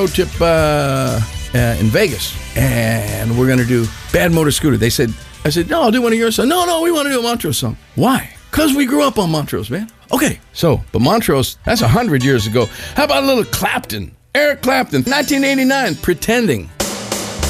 road trip in Vegas, and we're going to do Bad Motor Scooter. I said, no, I'll do one of yours. No, we want to do a Montrose song. Why? Because we grew up on Montrose, man. Okay, but Montrose, that's 100 years ago. How about a little Clapton? Eric Clapton, 1989, Pretending.